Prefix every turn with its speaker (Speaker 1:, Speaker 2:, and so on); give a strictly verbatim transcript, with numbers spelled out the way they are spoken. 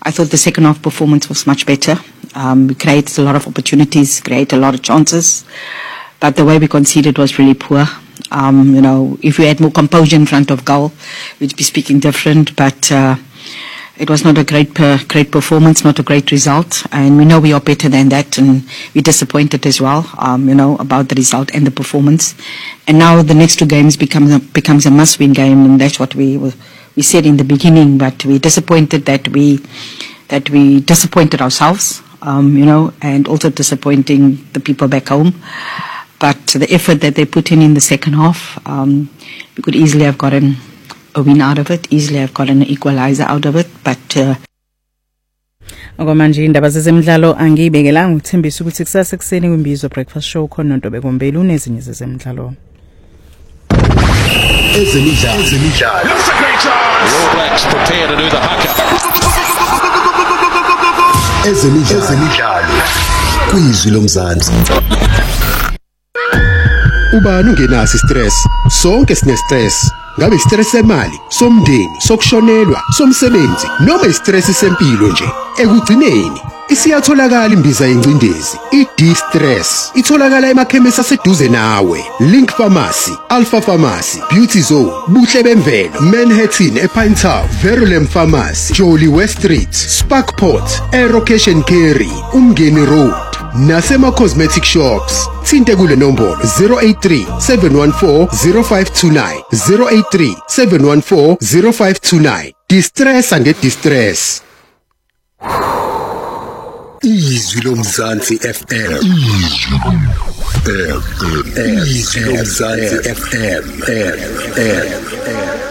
Speaker 1: I thought the second half performance was much better. Um, we created a lot of opportunities, created a lot of chances, but the way we conceded was really poor. Um, you know, if we had more composure in front of goal, we'd be speaking different, but uh, it was not a great per, great performance, not a great result, and we know we are better than that, and we're disappointed as well, um, you know, about the result and the performance. And now the next two games becomes a, becomes a must-win game, and that's what we we said in the beginning. But we're disappointed that we that we disappointed ourselves, um, you know, and also disappointing the people back home. But the effort that they put in in the second half, um, we could easily have gotten a win out of it, easily have gotten an equalizer out of it, but uh,
Speaker 2: Ngokwamanje indaba zezemidlalo angiyibekelanga ukuthembisa ukuthi kusasa ekseni kwimbizo breakfast show khona Ntobe Kombeli unezinye zezemidlalo.
Speaker 3: Ezemidlalo ezemidlalo
Speaker 4: That's a great chance. All Blacks prepare to do the haka.
Speaker 3: Ezemidlalo ezemidlalo kwizwi lomzansi. Ubani ungenasi stress, sonke sine stress. Ngabe istress semali, somndeni, sokushonelwa, somsebenzi, noma istress sempilo nje. Ekugcineni isiyatholakala imbiza yencindezi, i-D-Stress. Itholakala emakhemisi aseduze nawe. Link Pharmacy, Alpha Pharmacy, Beauty Zone, Buhle Bemvelo, Manhattan ePine Town, Verulam Pharmacy, Jolie West Street, Sparkport, Aerocation Carry, Umgeni Road. Nasema Cosmetic Shops. Thinte kule nombolo zero eight three, seven one four, zero five two nine, zero eight three, seven one four, zero five two nine. Distress and distress. Izwi lomzansi F M. Izwi lomzansi F M.